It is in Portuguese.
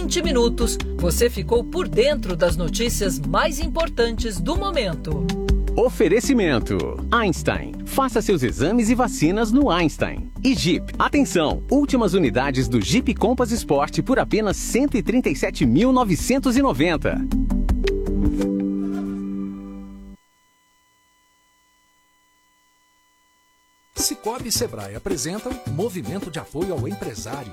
20 minutos, você ficou por dentro das notícias mais importantes do momento. Oferecimento: Einstein. Faça seus exames e vacinas no Einstein. E Jeep. Atenção! Últimas unidades do Jeep Compass Sport por apenas R$ 137.990. Sicoob e Sebrae apresentam Movimento de Apoio ao Empresário.